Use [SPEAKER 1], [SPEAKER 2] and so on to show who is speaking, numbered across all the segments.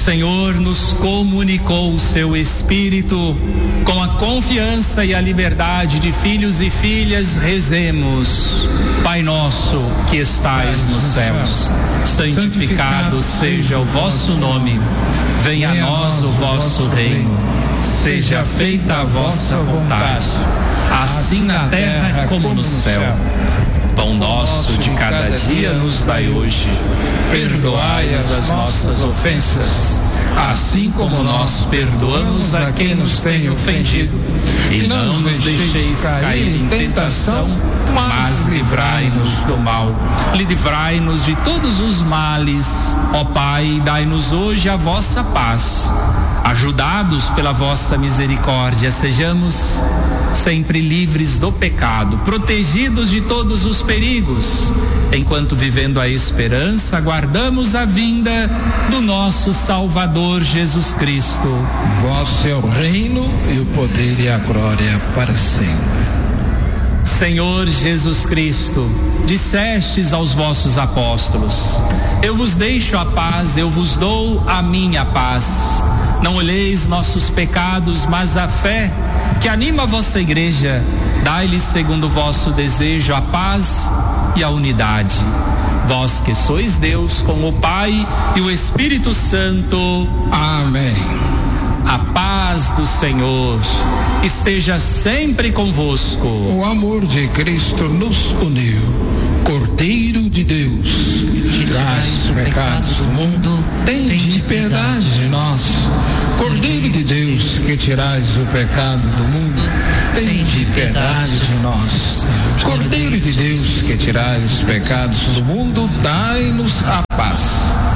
[SPEAKER 1] Senhor nos comunicou o seu Espírito. Com a confiança e a liberdade de filhos e filhas, rezemos. Pai nosso que estais nos céus, santificado seja o vosso nome. Venha a nós o vosso reino. Seja feita a vossa vontade, assim na terra como no céu. Pão nosso de cada dia nos dai hoje. Perdoai as nossas ofensas, assim como nós perdoamos a quem nos tem ofendido. E não nos deixeis cair em tentação, mas livrai-nos do mal. Livrai-nos de todos os males. Ó Pai, dai-nos hoje a vossa paz. Ajudados pela vossa misericórdia, sejamos sempre livres do pecado, protegidos de todos os perigos, enquanto vivendo a esperança, aguardamos a vinda do nosso Salvador Jesus Cristo.
[SPEAKER 2] Vosso é o reino e o poder e a glória para sempre.
[SPEAKER 1] Senhor Jesus Cristo, dissestes aos vossos apóstolos: eu vos deixo a paz, eu vos dou a minha paz. Não olheis nossos pecados, mas a fé que anima a vossa igreja. Dai-lhes, segundo o vosso desejo, a paz e a unidade. Vós que sois Deus, com o Pai e o Espírito Santo.
[SPEAKER 2] Amém.
[SPEAKER 1] A paz do Senhor esteja sempre convosco.
[SPEAKER 2] O amor de Cristo nos uniu. Cordeiro de Deus, que tirais os pecados do mundo, tende piedade de nós. Cordeiro de Deus, que tirais o pecado do mundo, tende piedade de nós. Cordeiro de Deus, que tirais os pecados do mundo, dai-nos a paz.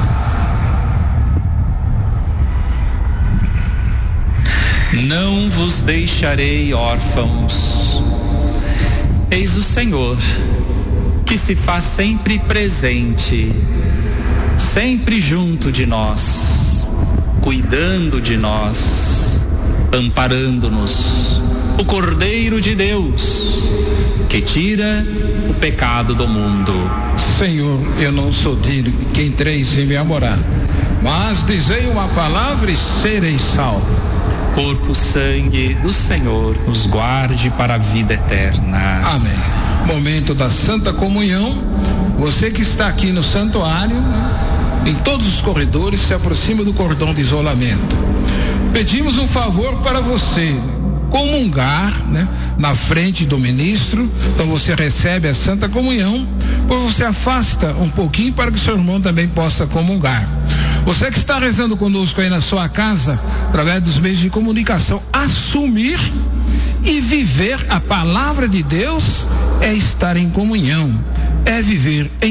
[SPEAKER 1] Não vos deixarei órfãos. Eis o Senhor, que se faz sempre presente, sempre junto de nós, cuidando de nós, amparando-nos. O Cordeiro de Deus, que tira o pecado do mundo.
[SPEAKER 2] Senhor, eu não sou digno que entreis em minha morada, mas dizei uma palavra e serei salvo.
[SPEAKER 1] Corpo, sangue do Senhor nos guarde para a vida eterna.
[SPEAKER 2] Amém. Momento da Santa Comunhão. Você que está aqui no santuário, em todos os corredores, se aproxima do cordão de isolamento. Pedimos um favor para você comungar, na frente do ministro. Então você recebe a Santa Comunhão, ou você afasta um pouquinho para que seu irmão também possa comungar. Você que está rezando conosco aí na sua casa, através dos meios de comunicação, assumir e viver a palavra de Deus é estar em comunhão, é viver